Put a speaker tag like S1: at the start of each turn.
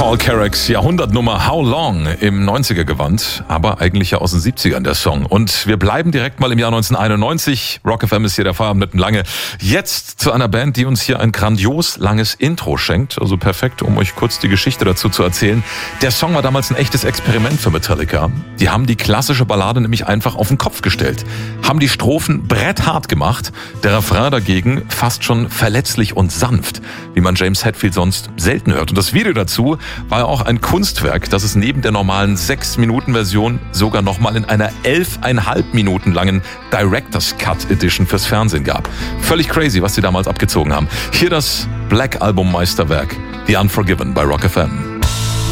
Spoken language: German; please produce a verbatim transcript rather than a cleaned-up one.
S1: Paul Carracks Jahrhundertnummer How Long im neunziger-Gewand, aber eigentlich ja aus den siebzigern der Song. Und wir bleiben direkt mal im Jahr neunzehnhunderteinundneunzig. Rock F M ist hier der Feierabend lange. Jetzt zu einer Band, die uns hier ein grandios langes Intro schenkt. Also perfekt, um euch kurz die Geschichte dazu zu erzählen. Der Song war damals ein echtes Experiment für Metallica. Die haben die klassische Ballade nämlich einfach auf den Kopf gestellt. Haben die Strophen bretthart gemacht. Der Refrain dagegen fast schon verletzlich und sanft, wie man James Hetfield sonst selten hört. Und das Video dazu war ja auch ein Kunstwerk, das es neben der normalen sechs Minuten Version sogar nochmal in einer elfeinhalb Minuten langen Director's Cut Edition fürs Fernsehen gab. Völlig crazy, was sie damals abgezogen haben. Hier das Black Album Meisterwerk, The Unforgiven bei Rock F M.